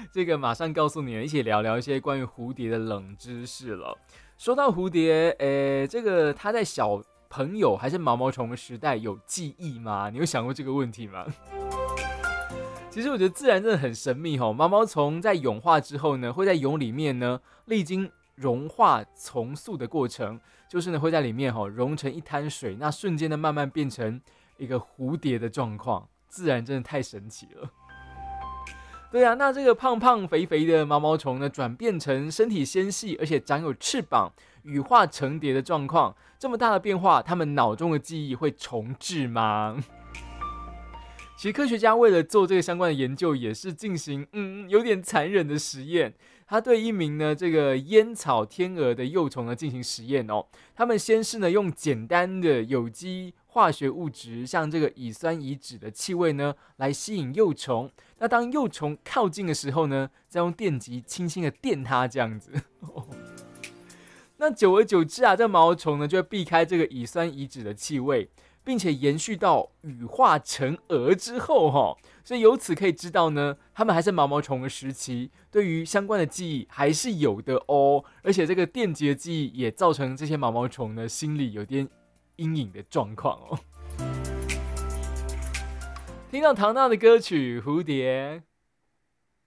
这个马上告诉你，一起聊聊一些关于蝴蝶的冷知识了。说到蝴蝶，这个它在小朋友还是毛毛虫的时代有记忆吗？你有想过这个问题吗？其实我觉得自然真的很神秘哦。毛毛虫在蛹化之后呢，会在蛹里面呢历经融化重塑的过程，就是呢会在里面融成一滩水，那瞬间呢慢慢变成一个蝴蝶的状况。自然真的太神奇了。对啊，那这个胖胖肥肥的毛毛虫呢，转变成身体纤细而且长有翅膀、羽化成蝶的状况，这么大的变化，他们脑中的记忆会重置吗？其实科学家为了做这个相关的研究，也是进行有点残忍的实验。他对一名呢这个烟草天鹅的幼虫呢进行实验哦。他们先是呢用简单的有机化学物质，像这个乙酸乙酯的气味呢来吸引幼虫。那当幼虫靠近的时候呢，再用电极轻轻的电它，这样子。那久而久之啊，这毛虫呢就会避开这个乙酸乙酯的气味。并且延续到羽化成蛾之后，所以由此可以知道呢，他们还是毛毛虫的时期，对于相关的记忆还是有的哦。而且这个电极的记忆也造成这些毛毛虫呢心里有点阴影的状况哦。听到唐娜的歌曲《蝴蝶》。